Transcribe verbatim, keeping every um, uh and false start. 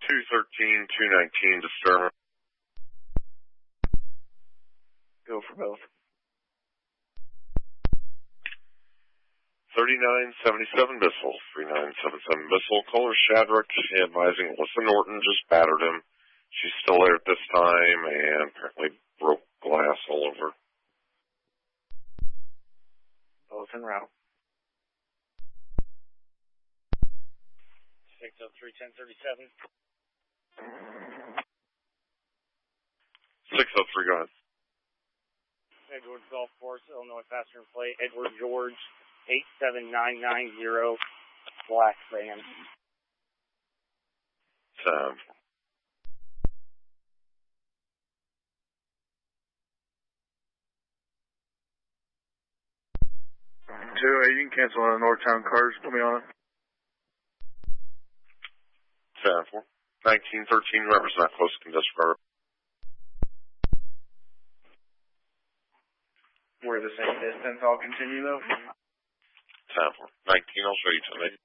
two thirteen, two nineteen to stern. Go for both. thirty-nine seventy-seven Bissell, thirty-nine seventy-seven Bissell, caller Shadrick, advising Alyssa Norton just battered him. She's still there at this time and apparently broke glass all over. Both en route. six oh three, ten thirty-seven. six oh three, go ahead. Edwards Golf Course, Illinois Passenger Plate, Edward George, eight seven nine nine zero, black van. Sam. two eight, you can cancel on the Northtown cars. Put me on it. Sam four. nineteen thirteen, represent close to disregard. We're the same distance. I'll continue though. Sam four. nineteen, I'll show you tonight.